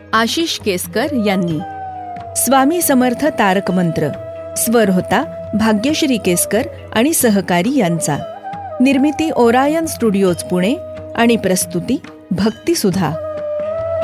आशिष केसकर यांनी. स्वामी समर्थ तारक मंत्र स्वर होता भाग्यश्री केसकर आणि सहकारी यांचा. निर्मिती ओरायन स्टुडिओज पुणे आणि प्रस्तुती भक्ती सुधा.